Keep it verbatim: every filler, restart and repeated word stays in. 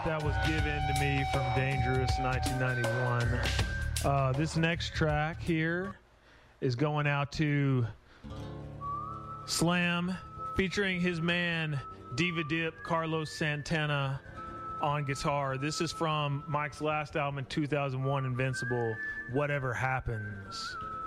that was given to me from Dangerous nineteen ninety-one. Uh, this next track here is going out to Slam, featuring his man Diva Dip, Carlos Santana on guitar. This is from Mike's last album in two thousand one, Invincible, Whatever Happens.